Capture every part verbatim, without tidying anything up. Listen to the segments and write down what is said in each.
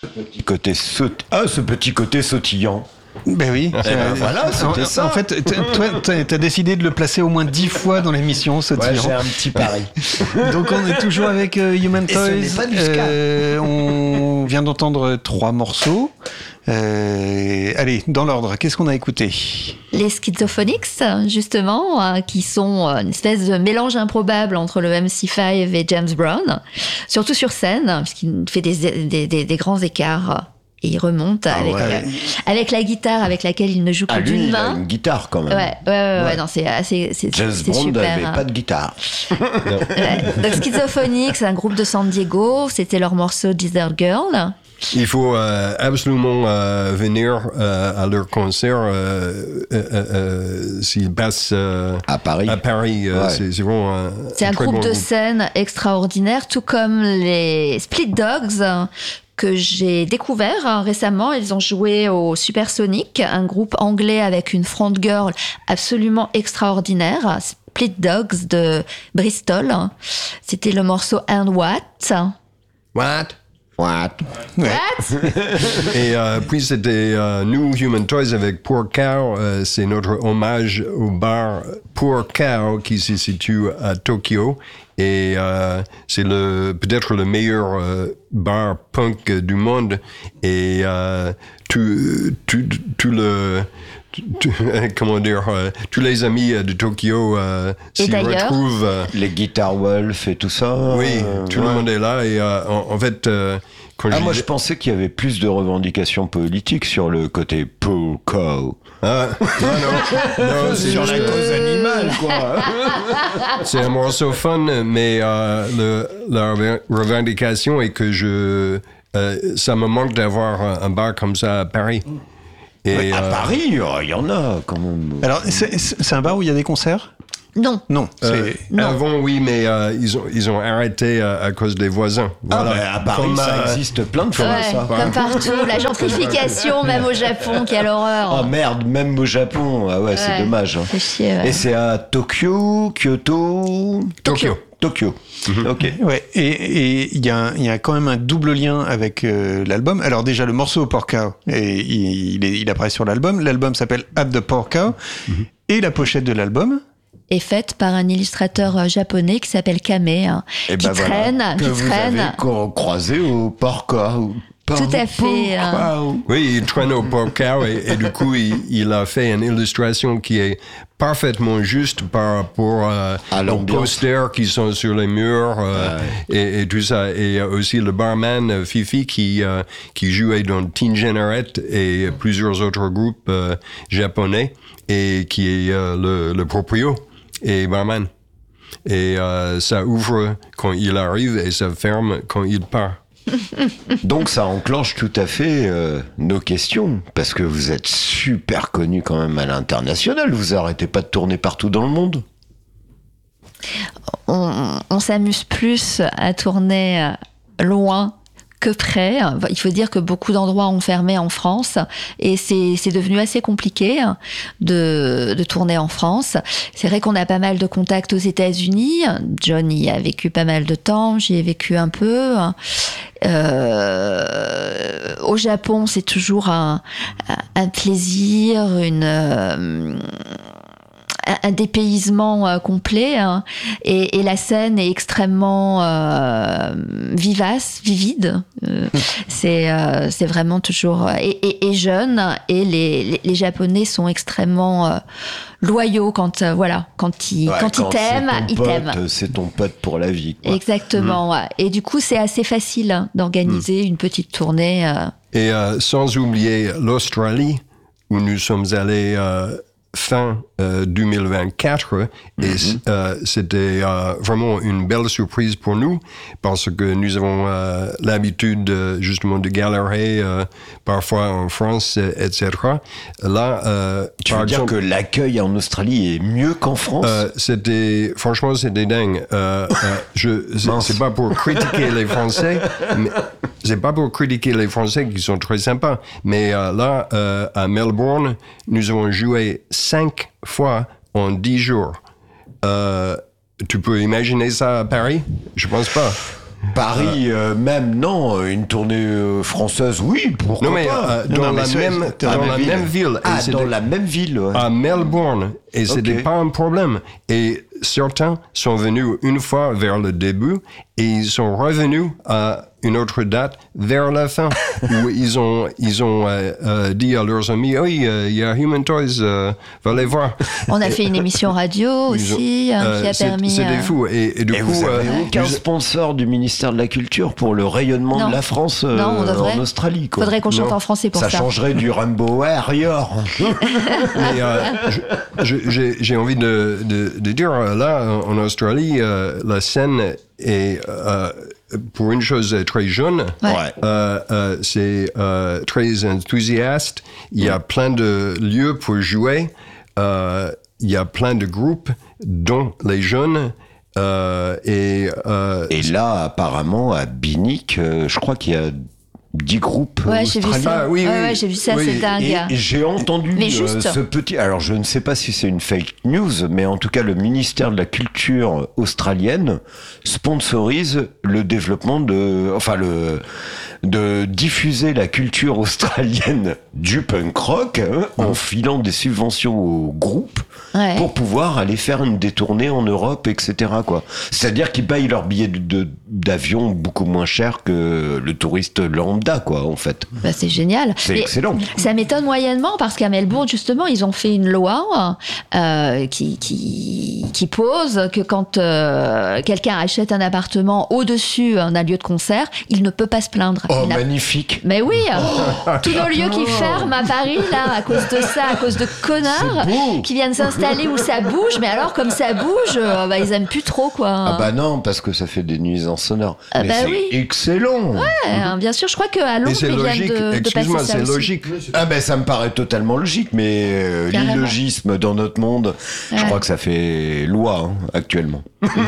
Petit côté saut... Ah, ce petit côté sautillant. Ben oui. Eh ben voilà, c'était en, ça. En fait, t- toi, t'as, t'as décidé de le placer au moins dix fois dans l'émission, Sautillant. Ouais, j'ai un petit pari. Donc on est toujours avec euh, Human Et Toys. ce n'est pas du ska. Euh, on vient d'entendre trois morceaux. Euh, allez, dans l'ordre, qu'est-ce qu'on a écouté ? Les Schizophonics, justement, euh, qui sont une espèce de mélange improbable entre le M C cinq et James Brown, surtout sur scène, puisqu'il fait des, des, des, des grands écarts. Et il remonte Ah avec, ouais. euh, avec la guitare avec laquelle il ne joue que Ah, lui, d'une il a main. une guitare quand même. Ouais, ouais, ouais, ouais, Ouais. non, c'est assez, c'est, James c'est Bond super. n'avait hein. pas de guitare. Ouais. Donc Schizophonics, c'est un groupe de San Diego, c'était leur morceau Desert Girl. Il faut euh, absolument euh, venir euh, à leur concert euh, euh, euh, s'ils passent euh, À Paris. À Paris, euh, Ouais. c'est, c'est vraiment un, C'est un très groupe bon de groupe. scène extraordinaire, tout comme les Split Dogs euh, que j'ai découvert euh, récemment. Ils ont joué au Supersonic, un groupe anglais avec une front girl absolument extraordinaire. Split Dogs de Bristol. C'était le morceau And What. What? What? What? Et euh, puis c'était euh, nous, Human Toys, avec Poor Cow. Euh, c'est notre hommage au bar Poor Cow qui se situe à Tokyo. Et euh, c'est le, peut-être le meilleur euh, bar punk du monde. Et euh, tout, tout, tout le... tout- comment dire, euh, tous les amis euh, de Tokyo euh, Et s'y d'ailleurs retrouvent. euh, Les Guitar Wolf et tout ça. oui, euh, tout ouais. le monde est là. Et euh, en, en fait, euh, quand Ah, je moi, disais- je pensais qu'il y avait plus de revendications politiques sur le côté Poor Cow. Ah, non, non, non, c'est Sur la juste, cause animale, quoi. c'est un morceau fun, mais euh, le, la rev- revendication est que je, euh, ça me manque d'avoir un, un bar comme ça à Paris. Et, Ouais, à euh, Paris, oh, il y en a quand même. Alors, c'est, c'est un bar où il y a des concerts ? Non. Non, euh, c'est... Non. Avant, oui, mais euh, ils, ont, ils ont arrêté euh, à cause des voisins. Ah, Voilà. bah, à Paris, Comme, ça euh, existe plein de fois, Ouais, ça. comme partout. La gentrification, même au Japon, quelle horreur. Oh merde, même au Japon. Ah ouais, c'est Ouais. dommage. hein. Fait chier, ouais. Et c'est à Tokyo, Kyoto. Tokyo. Tokyo. Ok. Ouais, et et il y, a un- il y a quand même un double lien avec euh, l'album. Alors déjà, le morceau Poor Cow, et il, il, est- il apparaît sur l'album. L'album s'appelle At the Poor Cow. Et la pochette de l'album, Est faite par un illustrateur euh, japonais qui s'appelle Kame, hein, Et qui ben voilà, traîne, que qui vous traîne. avez co- croisé au Poor Cow. Tout à fait, Poor Cow. Oui, il traîne au Poor Cow et, et du coup, il, il a fait une illustration qui est parfaitement juste par rapport euh, À aux l'ambiance. posters qui sont sur les murs euh, et, et tout ça. Et euh, aussi le barman euh, Fifi qui, euh, qui jouait dans Teen Generate et plusieurs autres groupes euh, japonais et qui est euh, le, le proprio et barman. Et euh, ça ouvre quand il arrive et ça ferme quand il part. Donc ça enclenche tout à fait euh, nos questions, parce que vous êtes super connu quand même à l'international, vous arrêtez pas de tourner partout dans le monde. On, on s'amuse plus à tourner euh, loin que près. Il faut dire que beaucoup d'endroits ont fermé en France et c'est, c'est devenu assez compliqué de, de tourner en France. C'est vrai qu'on a pas mal de contacts aux États-Unis. John y a vécu pas mal de temps, j'y ai vécu un peu. Euh, au Japon, c'est toujours un, un plaisir, une... Euh, un dépaysement euh, complet hein, et, et la scène est extrêmement euh, vivace, vivide. Euh, c'est euh, c'est vraiment toujours et, et, et jeune et les, les, les Japonais sont extrêmement euh, loyaux quand euh, voilà quand ils Ouais, quand, ils t'aiment, c'est ton ils pote, t'aiment. C'est ton pote pour la vie. Quoi. Exactement. Ouais. Et du coup, c'est assez facile hein, d'organiser une petite tournée. Euh. Et euh, sans oublier l'Australie, où nous sommes allés euh, fin euh, deux mille vingt-quatre, et Mm-hmm. euh, c'était euh, vraiment une belle surprise pour nous, parce que nous avons euh, l'habitude euh, justement de galérer euh, parfois en France, et cetera. Là, euh, Tu par veux dire exemple, que l'accueil en Australie est mieux qu'en France euh, c'était franchement c'était dingue. Euh, euh, je c'est, Mince. c'est pas pour critiquer les Français, mais c'est pas pour critiquer les Français qui sont très sympas. Mais euh, là euh, à Melbourne, nous avons joué cinq fois en dix jours. Euh, tu peux imaginer ça à Paris? Je pense pas. Paris, euh, même, non. Une tournée euh, française, oui, pourquoi Non, mais pas. euh, dans, Non, non, la, mais même, c'est- dans dans la la ville. même ville. Ah, Et dans c'était la même ville, ouais. à Melbourne. Et c'était Ok. pas un problème. Et certains sont venus une fois vers le début et ils sont revenus à une autre date vers la fin où ils ont, ils ont euh, euh, dit à leurs amis, oui, euh, il y a Human Toys, euh, va les voir. On a fait une émission radio Ils ont- aussi hein, euh, qui a c'est- permis. C'était euh, fou. Et, et du Et coup, vous avez euh, aucun vous- sponsor du ministère de la Culture pour le rayonnement Non. de la France euh, Non, on devrait. en Australie, quoi. Faudrait qu'on chante Non. en français pour ça. Ça changerait du Rainbow Warrior. Mais, euh, je- je- j'ai j'ai envie de, de, de dire, euh, là, en Australie, euh, la scène est, euh, pour une chose très jeune, Ouais. Ouais. euh, euh, c'est euh, très enthousiaste. Il y a plein de lieux pour jouer. Euh, il y a plein de groupes, dont les jeunes. Euh, et, euh, Et là, apparemment, à Binic, euh, je crois qu'il y a dix groupes Ouais, j'ai vu australiens. ça. Ah, oui, ouais, oui, ouais, j'ai vu ça, oui. c'est dingue. Et, et j'ai entendu Mais euh, juste- ce petit. Alors, je ne sais pas si c'est une fake news, mais en tout cas, le ministère de la Culture australienne sponsorise le développement de. Enfin, le. de diffuser la culture australienne du punk rock hein, en filant des subventions aux groupes Ouais. pour pouvoir aller faire une détournée en Europe, et cetera. Quoi. C'est-à-dire qu'ils payent leur billet de- de- d'avion beaucoup moins cher que le touriste lambda, quoi, en fait. Bah, c'est génial. C'est Mais excellent. Ça m'étonne moyennement parce qu'à Melbourne, justement, ils ont fait une loi euh, qui, qui, qui pose que quand euh, quelqu'un achète un appartement au-dessus d'un lieu de concert, il ne peut pas se plaindre. Oh, Il n'a- magnifique. Mais oui, tous nos lieux qui ferment à Paris, là, à cause de ça, à cause de connards C'est beau. qui viennent s'installer où ça bouge. Mais alors, comme ça bouge, euh, bah, ils aiment plus trop, quoi. Ah bah non, parce que ça fait des nuisances sonores. Ah Mais bah c'est oui. excellent. Ouais, hein, bien sûr, je crois qu'à et Londres, c'est ils viennent logique. de, de passer Excuse-moi, ça c'est aussi. logique. Ah ben ça me paraît totalement logique, mais euh, Carrément. l'illogisme dans notre monde, je Ouais. crois que ça fait loi hein, actuellement.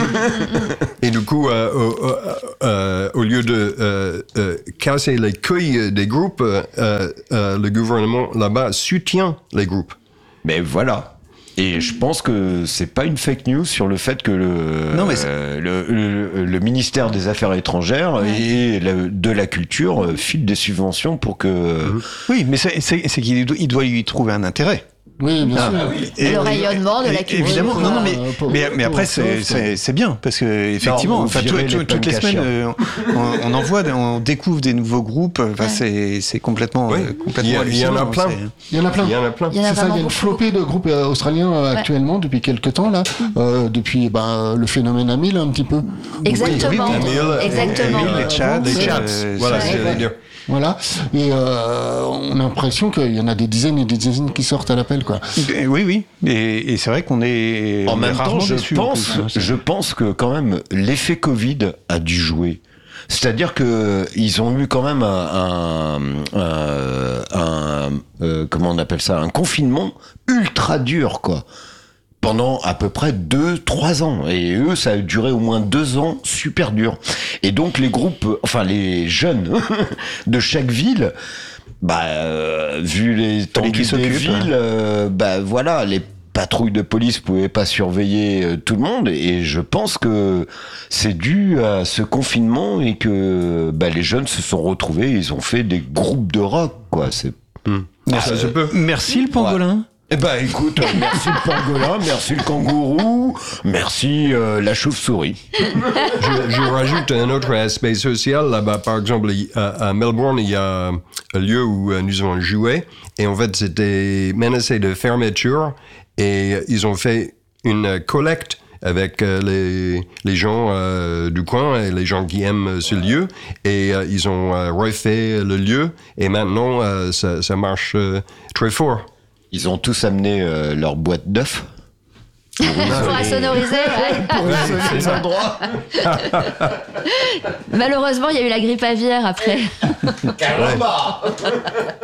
Et du coup, euh, au, au- euh, au lieu de euh, euh, casser les couilles des groupes, euh, euh, le gouvernement là-bas soutient les groupes. Mais voilà. Et je pense que c'est pas une fake news sur le fait que le, Non, mais c'est- euh, le, le- le ministère des Affaires étrangères et le- de la Culture euh, file des subventions pour que... Oui, mais c'est c'est- c'est qu'il doit, il doit y trouver un intérêt. Oui, bien Ah, sûr. et- Le rayonnement de la et- culture. Évidemment, non, non, mais, Euh, pour- mais, mais pour- après, pour- c'est- pour- c'est c'est bien, parce que effectivement, Non, enfin, vous tout- virez tout- les toutes les punks à semaines, chiens. euh, on, on en voit, on découvre des nouveaux groupes, enfin, Ouais. c'est c'est complètement, Oui. euh, complètement Il y a- il y en a hallucinant, plein. c'est- Il y en a plein. Il y en a plein. Il y en a C'est ça, il y vraiment a une beaucoup. flopée de groupes euh, australiens euh, Ouais. actuellement depuis quelques temps là, euh, depuis ben, le phénomène Amil un petit peu. Exactement. Oui, oui, Emile, Exactement. Emile, les chats, les euh, chats. c'est- Voilà, c'est- c'est j'allais dire. Voilà. Et euh, on a l'impression qu'il y en a des dizaines et des dizaines qui sortent à l'appel quoi. Et Oui, oui, et, et c'est vrai qu'on est. En on est même temps, rarement je déçus, en pense, plus, hein, c'est- je pense que quand même l'effet Covid a dû jouer. C'est-à-dire que ils ont eu quand même un, un, un- un- euh, comment on appelle ça, un confinement ultra dur quoi. Pendant à peu près deux, trois ans. Et eux, ça a duré au moins deux ans super dur. Et donc les groupes, euh, enfin les jeunes de chaque ville, bah, euh, vu les tendus qu'ils des s'occupent, villes, euh, bah voilà, les patrouilles de police pouvaient pas surveiller euh, tout le monde. Et je pense que c'est dû à ce confinement et que bah, les jeunes se sont retrouvés, ils ont fait des groupes de rock, quoi. C'est Merci, Ah, je peux. Merci le pangolin. eh ben écoute, euh, merci le pangolin, merci le kangourou, merci euh, la chauve-souris. je, je rajoute un autre aspect social. Là-bas, par exemple, il- à, à Melbourne, il y a un lieu où euh, nous avons joué. Et en fait, c'était menacé de fermeture. Et ils ont fait une collecte avec euh, les, les gens euh, du coin et les gens qui aiment ce lieu. Et euh, ils ont euh, refait le lieu. Et maintenant, euh, ça, ça marche euh, très fort. Ils ont tous amené euh, leur boîte d'œufs. Pour insonoriser, ouais. C'est ça. Endroit. Malheureusement, il y a eu la grippe aviaire après.